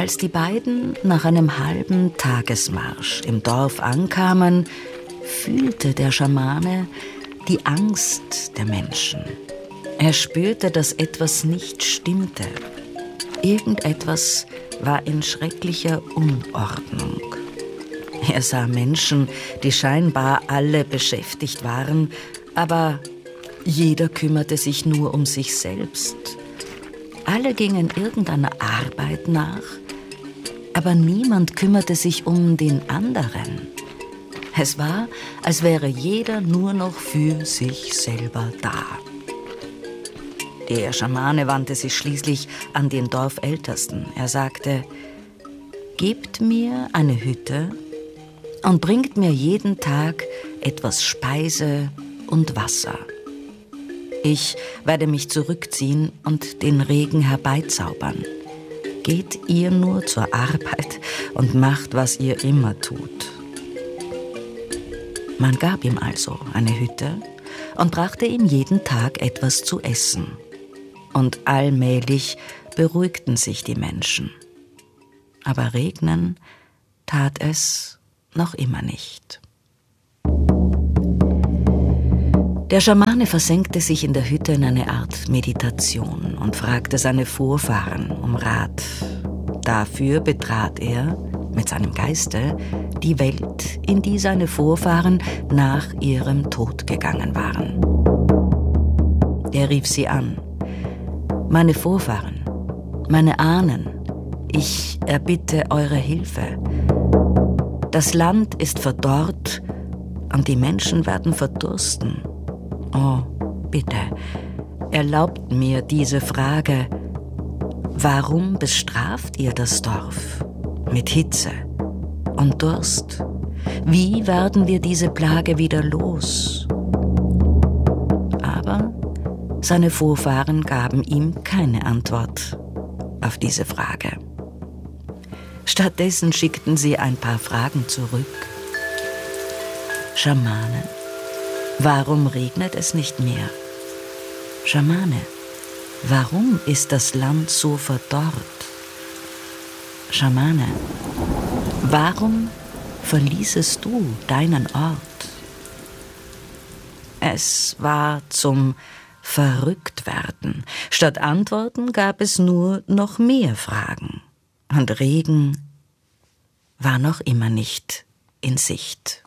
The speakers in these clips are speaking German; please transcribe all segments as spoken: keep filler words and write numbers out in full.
Als die beiden nach einem halben Tagesmarsch im Dorf ankamen, fühlte der Schamane die Angst der Menschen. Er spürte, dass etwas nicht stimmte. Irgendetwas war in schrecklicher Unordnung. Er sah Menschen, die scheinbar alle beschäftigt waren, aber jeder kümmerte sich nur um sich selbst. Alle gingen irgendeiner Arbeit nach, aber niemand kümmerte sich um den anderen. Es war, als wäre jeder nur noch für sich selber da. Der Schamane wandte sich schließlich an den Dorfältesten. Er sagte: Gebt mir eine Hütte und bringt mir jeden Tag etwas Speise und Wasser. Ich werde mich zurückziehen und den Regen herbeizaubern. Geht ihr nur zur Arbeit und macht, was ihr immer tut. Man gab ihm also eine Hütte und brachte ihm jeden Tag etwas zu essen. Und allmählich beruhigten sich die Menschen. Aber regnen tat es noch immer nicht. Der Schamane versenkte sich in der Hütte in eine Art Meditation und fragte seine Vorfahren um Rat. Dafür betrat er mit seinem Geiste die Welt, in die seine Vorfahren nach ihrem Tod gegangen waren. Er rief sie an: Meine Vorfahren, meine Ahnen, ich erbitte eure Hilfe. Das Land ist verdorrt und die Menschen werden verdursten. Oh, bitte, erlaubt mir diese Frage: Warum bestraft ihr das Dorf mit Hitze und Durst? Wie werden wir diese Plage wieder los? Aber seine Vorfahren gaben ihm keine Antwort auf diese Frage. Stattdessen schickten sie ein paar Fragen zurück. Schamane, warum regnet es nicht mehr? Schamane, warum ist das Land so verdorrt? Schamane, warum verließest du deinen Ort? Es war zum Verrücktwerden. Statt Antworten gab es nur noch mehr Fragen. Und Regen war noch immer nicht in Sicht.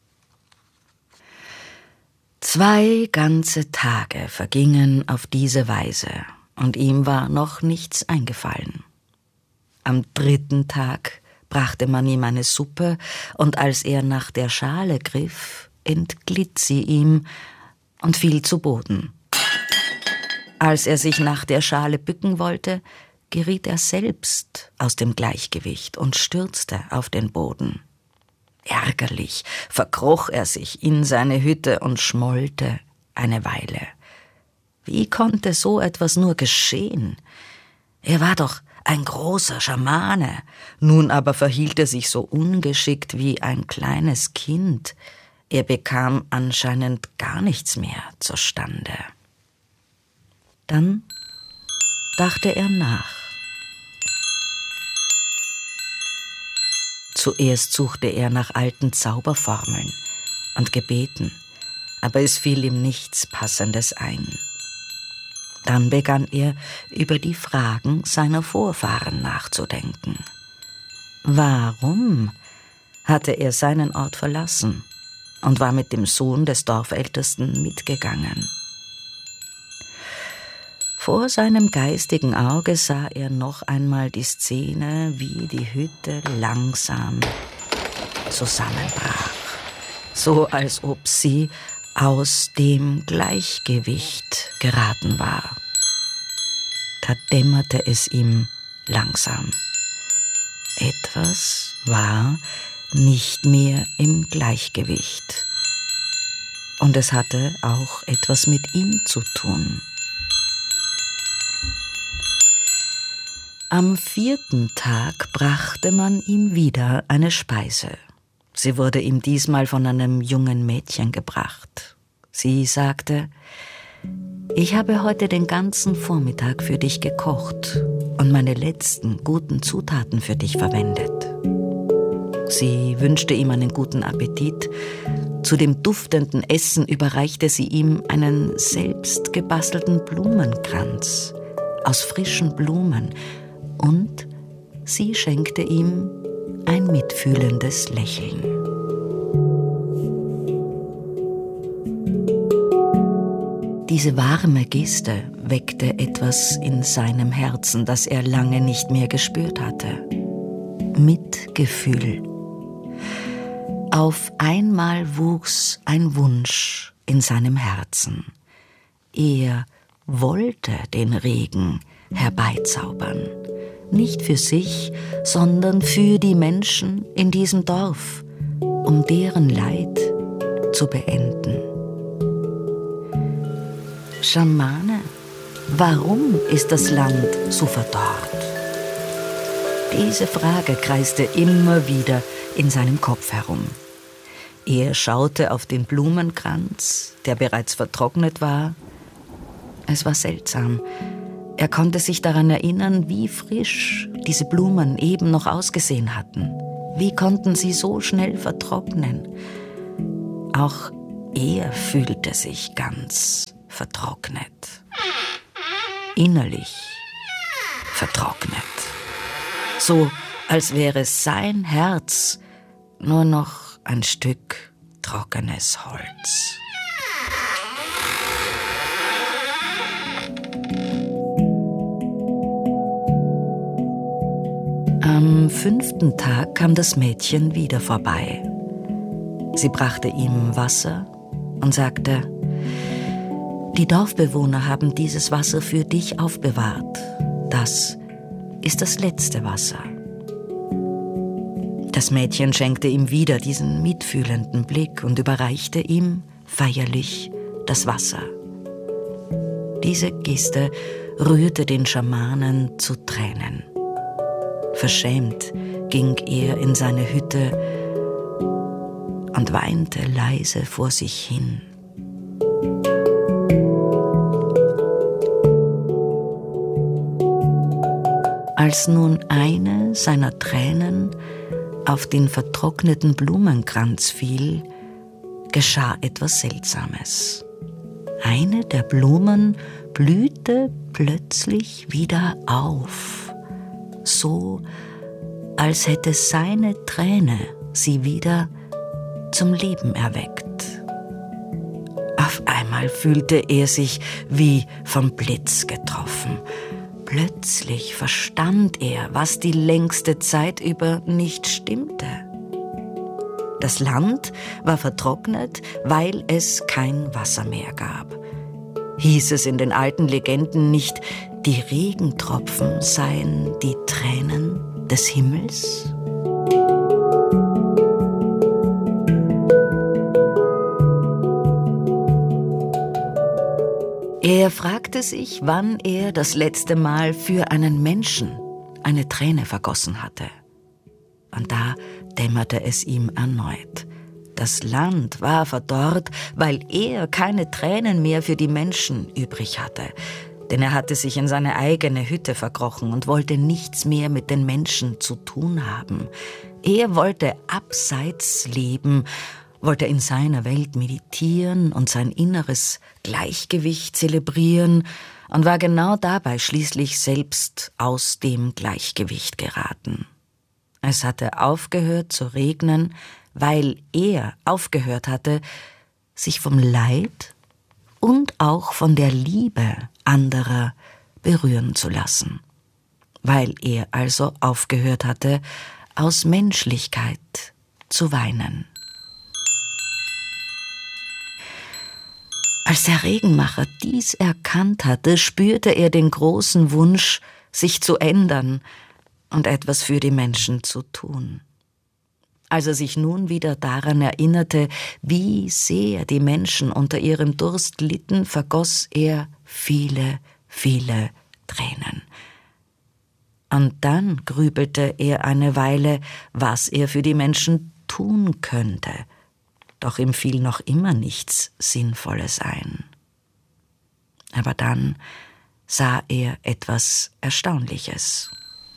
Zwei ganze Tage vergingen auf diese Weise, und ihm war noch nichts eingefallen. Am dritten Tag brachte man ihm eine Suppe, und als er nach der Schale griff, entglitt sie ihm und fiel zu Boden. Als er sich nach der Schale bücken wollte, geriet er selbst aus dem Gleichgewicht und stürzte auf den Boden. Ärgerlich verkroch er sich in seine Hütte und schmollte eine Weile. Wie konnte so etwas nur geschehen? Er war doch ein großer Schamane, nun aber verhielt er sich so ungeschickt wie ein kleines Kind. Er bekam anscheinend gar nichts mehr zustande. Dann dachte er nach. Zuerst suchte er nach alten Zauberformeln und Gebeten, aber es fiel ihm nichts Passendes ein. Dann begann er, über die Fragen seiner Vorfahren nachzudenken. Warum hatte er seinen Ort verlassen und war mit dem Sohn des Dorfältesten mitgegangen? Vor seinem geistigen Auge sah er noch einmal die Szene, wie die Hütte langsam zusammenbrach, so als ob sie aus dem Gleichgewicht geraten war. Da dämmerte es ihm langsam. Etwas war nicht mehr im Gleichgewicht. Und es hatte auch etwas mit ihm zu tun. Am vierten Tag brachte man ihm wieder eine Speise. Sie wurde ihm diesmal von einem jungen Mädchen gebracht. Sie sagte: Ich habe heute den ganzen Vormittag für dich gekocht. und meine letzten guten Zutaten für dich verwendet. Sie wünschte ihm einen guten Appetit. Zu dem duftenden Essen überreichte sie ihm einen selbst gebastelten Blumenkranz aus frischen Blumen und sie schenkte ihm ein mitfühlendes Lächeln. Diese warme Geste weckte etwas in seinem Herzen, das er lange nicht mehr gespürt hatte. Mitgefühl. Auf einmal wuchs ein Wunsch in seinem Herzen. Er wollte den Regen herbeizaubern. Nicht für sich, sondern für die Menschen in diesem Dorf, um deren Leid zu beenden. Schamane, warum ist das Land so verdorrt? Diese Frage kreiste immer wieder in seinem Kopf herum. Er schaute auf den Blumenkranz, der bereits vertrocknet war. Es war seltsam. Er konnte sich daran erinnern, wie frisch diese Blumen eben noch ausgesehen hatten. Wie konnten sie so schnell vertrocknen? Auch er fühlte sich ganz vertrocknet. Innerlich vertrocknet. So, als wäre sein Herz nur noch ein Stück trockenes Holz. Am fünften Tag kam das Mädchen wieder vorbei. Sie brachte ihm Wasser und sagte: Die Dorfbewohner haben dieses Wasser für dich aufbewahrt. Das ist das letzte Wasser. Das Mädchen schenkte ihm wieder diesen mitfühlenden Blick und überreichte ihm feierlich das Wasser. Diese Geste rührte den Schamanen zu Tränen. Verschämt ging er in seine Hütte und weinte leise vor sich hin. Als nun eine seiner Tränen auf den vertrockneten Blumenkranz fiel, geschah etwas Seltsames. Eine der Blumen blühte plötzlich wieder auf, so als hätte seine Träne sie wieder zum Leben erweckt. Auf einmal fühlte er sich wie vom Blitz getroffen. Plötzlich verstand er, was die längste Zeit über nicht stimmte. Das Land war vertrocknet, weil es kein Wasser mehr gab. Hieß es in den alten Legenden nicht, die Regentropfen seien die Tränen des Himmels? Er fragte sich, wann er das letzte Mal für einen Menschen eine Träne vergossen hatte. Und da dämmerte es ihm erneut. Das Land war verdorrt, weil er keine Tränen mehr für die Menschen übrig hatte. Denn er hatte sich in seine eigene Hütte verkrochen und wollte nichts mehr mit den Menschen zu tun haben. Er wollte abseits leben, wollte in seiner Welt meditieren und sein inneres Gleichgewicht zelebrieren und war genau dabei schließlich selbst aus dem Gleichgewicht geraten. Es hatte aufgehört zu regnen, weil er aufgehört hatte, sich vom Leid und auch von der Liebe anderer berühren zu lassen. Weil er also aufgehört hatte, aus Menschlichkeit zu weinen. Als der Regenmacher dies erkannt hatte, spürte er den großen Wunsch, sich zu ändern und etwas für die Menschen zu tun. Als er sich nun wieder daran erinnerte, wie sehr die Menschen unter ihrem Durst litten, vergoss er viele, viele Tränen. Und dann grübelte er eine Weile, was er für die Menschen tun könnte. Doch ihm fiel noch immer nichts Sinnvolles ein. Aber dann sah er etwas Erstaunliches.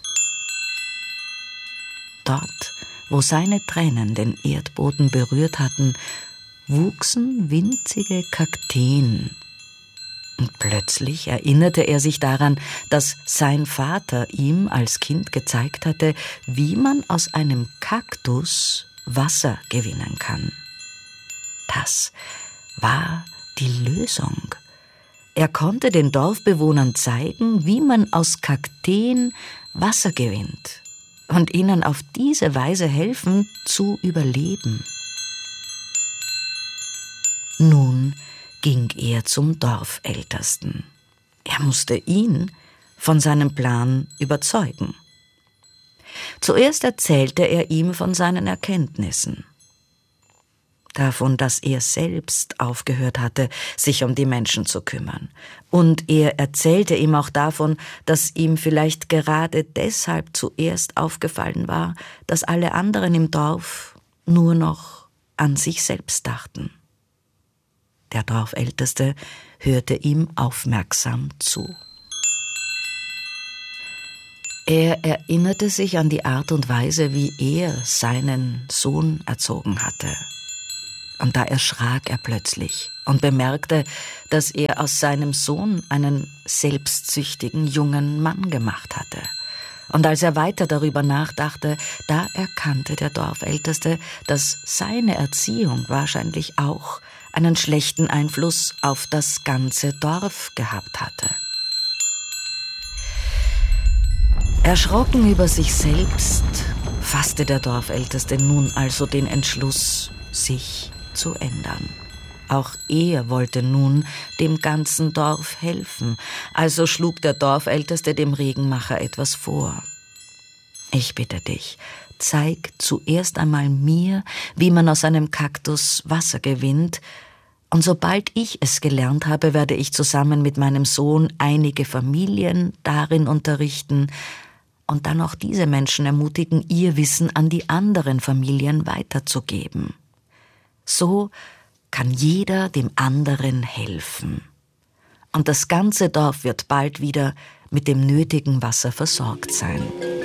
Dort, wo seine Tränen den Erdboden berührt hatten, wuchsen winzige Kakteen. Und plötzlich erinnerte er sich daran, dass sein Vater ihm als Kind gezeigt hatte, wie man aus einem Kaktus Wasser gewinnen kann. Das war die Lösung. Er konnte den Dorfbewohnern zeigen, wie man aus Kakteen Wasser gewinnt und ihnen auf diese Weise helfen, zu überleben. Nun ging er zum Dorfältesten. Er musste ihn von seinem Plan überzeugen. Zuerst erzählte er ihm von seinen Erkenntnissen. Davon, dass er selbst aufgehört hatte, sich um die Menschen zu kümmern. Und er erzählte ihm auch davon, dass ihm vielleicht gerade deshalb zuerst aufgefallen war, dass alle anderen im Dorf nur noch an sich selbst dachten. Der Dorfälteste hörte ihm aufmerksam zu. Er erinnerte sich an die Art und Weise, wie er seinen Sohn erzogen hatte. Und da erschrak er plötzlich und bemerkte, dass er aus seinem Sohn einen selbstsüchtigen jungen Mann gemacht hatte. Und als er weiter darüber nachdachte, da erkannte der Dorfälteste, dass seine Erziehung wahrscheinlich auch einen schlechten Einfluss auf das ganze Dorf gehabt hatte. Erschrocken über sich selbst fasste der Dorfälteste nun also den Entschluss, sich zu ändern. Auch er wollte nun dem ganzen Dorf helfen, also schlug der Dorfälteste dem Regenmacher etwas vor. Ich bitte dich, zeig zuerst einmal mir, wie man aus einem Kaktus Wasser gewinnt, und sobald ich es gelernt habe, werde ich zusammen mit meinem Sohn einige Familien darin unterrichten und dann auch diese Menschen ermutigen, ihr Wissen an die anderen Familien weiterzugeben. So kann jeder dem anderen helfen. Und das ganze Dorf wird bald wieder mit dem nötigen Wasser versorgt sein.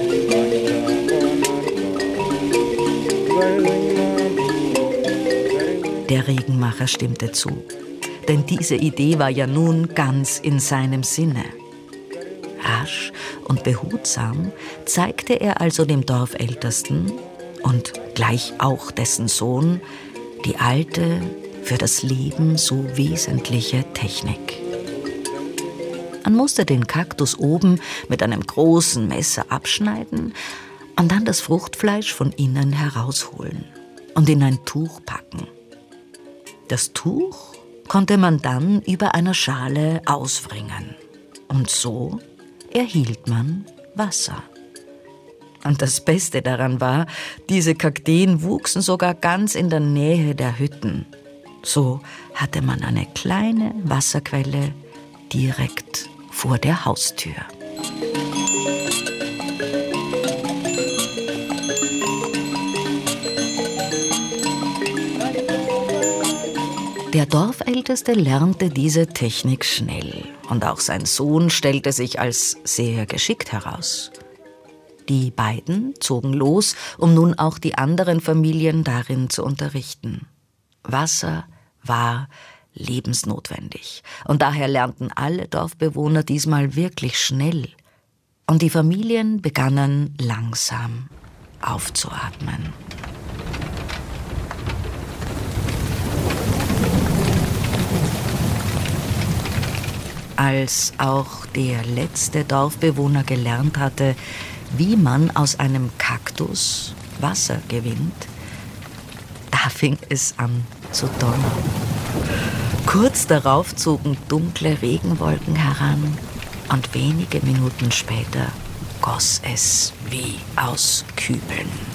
Der Regenmacher stimmte zu, denn diese Idee war ja nun ganz in seinem Sinne. Rasch und behutsam zeigte er also dem Dorfältesten und gleich auch dessen Sohn die alte, für das Leben so wesentliche Technik. Man musste den Kaktus oben mit einem großen Messer abschneiden und dann das Fruchtfleisch von innen herausholen und in ein Tuch packen. Das Tuch konnte man dann über einer Schale auswringen und so erhielt man Wasser. Und das Beste daran war, diese Kakteen wuchsen sogar ganz in der Nähe der Hütten. So hatte man eine kleine Wasserquelle direkt vor der Haustür. Der Dorfälteste lernte diese Technik schnell und auch sein Sohn stellte sich als sehr geschickt heraus. Die beiden zogen los, um nun auch die anderen Familien darin zu unterrichten. Wasser war lebensnotwendig und daher lernten alle Dorfbewohner diesmal wirklich schnell. Und die Familien begannen langsam aufzuatmen. Als auch der letzte Dorfbewohner gelernt hatte, wie man aus einem Kaktus Wasser gewinnt, da fing es an zu donnern. Kurz darauf zogen dunkle Regenwolken heran und wenige Minuten später goss es wie aus Kübeln.